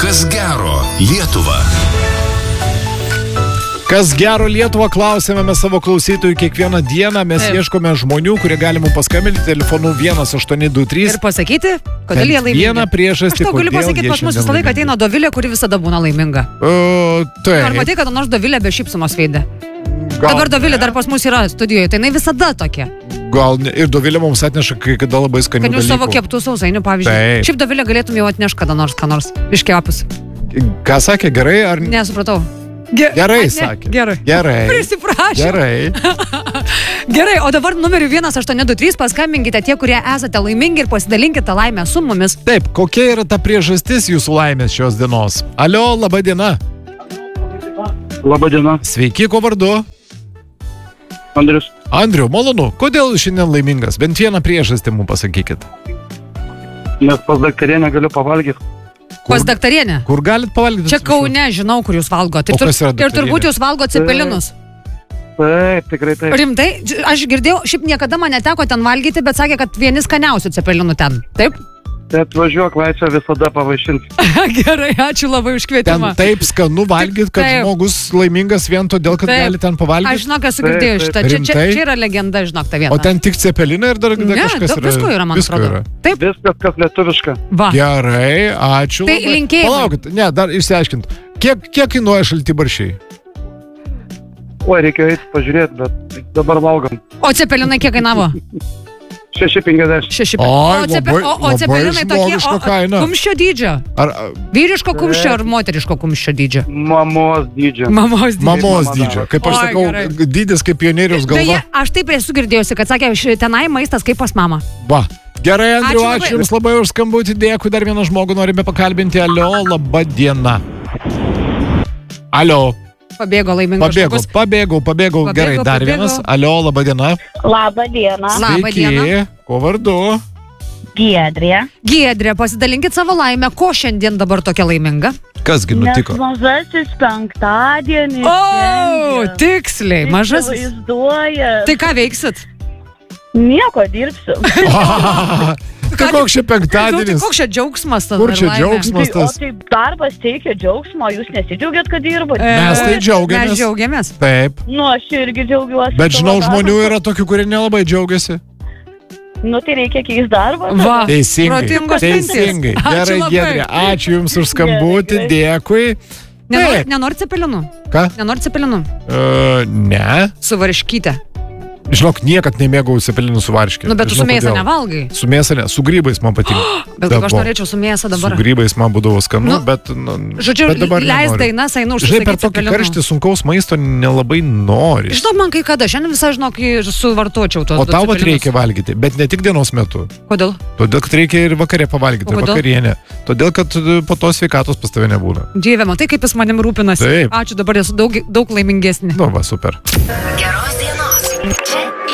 Kas gero Lietuva? Kas gero Lietuvą klausėme mes savo klausytojų kiekvieną dieną. Mes ieškome žmonių, kurie gali mums paskambinti telefonu 1823. Ir pasakyti, kodėl jie laimingi. Vieną priežastį, aš tau galiu pasakyti, pas mus visą laiką ateina Dovilė, kuri visada būna laiminga. Taip. Ar matai, kad nors Dovilė be šypsenos veidė? Dabar Dovilė dar pas mus yra studijoje, tai jinai visada tokia. Gal ir Dovilė mums atneša kai kada labai skanių dalykų. Kad jūs savo keptų sausainių, pavyzdžiui. Šiaip Dovilė galėtum jau atnešti kada nors, ką nors, iškepus. Ką sakė, gerai ar... Nesupratau. Gerai sakė. Gerai. Prisiprašau. Gerai, o dabar numeriu 1823 paskambinkite tie, kurie esate laimingi ir pasidalinkite laimę su mumis. Taip, kokia yra ta priežastis jūsų laimės šios dienos? Alio, laba diena. Labą dieną. Sveiki, ko vardu? Andrius. Andriu, malonu. Kodėl šiandien laimingas? Bent vieną priežastį mums pasakykit. Nes pas daktarienę galiu pavalgyti. Pas daktarienę? Kur galit pavalgyti? Čia Kaune, žinau, kur jūs valgote. Ir turbūt jūs valgote cepelinus. Taip, tikrai taip. Rimtai? Aš girdėjau, šiaip niekada man neteko ten valgyti, bet sakė, kad vieni skaniausių cepelinų ten. Taip? Tai atvažiuok, laisvę visada pavaišinti. Gerai, ačiū labai už kvietimą. Ten taip skanu valgyti, kad žmogus laimingas vien todėl, kad gali ten pavalgyti. Aš žinok, esu girdėjus šitą. Čia yra legenda, žinok, ta vieta. O ten tik cepelinai ir dar kažkas yra? Visko yra, man atrodo. Taip. Viskas, kas lietuviška. Va. Gerai, ačiū. Tai linkėjimai. Palaukit, dar išsiaiškint. Kiek kainuoja šaltibarščiai? Oi, reikia eiti pažiūrėti, bet dabar valgom. O cepelinai kiek kainavo? 6,50. O cepelinai tokie kumščio dydžio? Vyriško kumščio ar moteriško kumščio dydžio? Mamos dydžio. Mamos dydžio. Kaip aš sakau, dydis kaip pionieriaus galva. Beje, aš taip esu girdėjusi, kad sakė, tenai maistas kaip pas mamą. Va. Gerai, Andriu, ačiū Jums labai už skambutį. Dėkui, dar vieną žmogų norime pakalbinti. Alio, laba diena. Alio. Pabėgo laimingas žmogus. Pabėgau. Gerai, dar vienas. Alio, laba diena. Labą dieną. Sveiki, ko vardu? Giedrė, pasidalinkit savo laimę. Ko šiandien dabar tokia laiminga? Kasgi nutiko? Nes mažasis penktadienis. O, tiksliai, mažasis. Vaizduoja. Tai ką veiksit? Nieko dirbsiu. Tai koks čia penktadienis? Koks čia džiaugsmas tas? Kur čia džiaugsmas tas? O taip darbas teikia džiaugsmo, jūs nesidžiaugiat, kad dirbote? Mes tai džiaugiamės. Mes džiaugiamės. Taip. Nu, aš irgi džiaugiuosi. Bet žinau, žmonių yra tokių, kurie nelabai džiaugiasi. Nu, tai reikia keisti darbą. Va, teisingai. Gerai, Giedrė, ačiū Jums už skambutį, dėkui. Nenori cepelinų? Ką? Nenori cepelinų? Ne. Su varškyte. Žinok, niekad nemėgau cepelinų su varške. Nu, bet tu su mėsa nevalgai. Su mėsa ne, su grybais man patinka. Bet kaip aš norėčiau su mėsa dabar. Su grybais man būdavo skanu, bet... Žodžiu, leis dainas, einu užsisakyti cepelinų. Žinai, per tokį karštį sunkaus maisto nelabai nori. Žinok, man kai kada, šiandien visai, žinok, suvartočiau tos cepelinus. O tau vat reikia valgyti, bet ne tik dienos metu. Kodėl? Todėl, kad reikia ir vakare pavalgyti, ir vakarienę. Todėl, kad po to sveikatos pas tave nebūna. Dieve, matai, kaip jis manim rūpinasi. Taip. Ačiū, dabar esu daug laimingesnė. Nu, va, super. Geros dienos.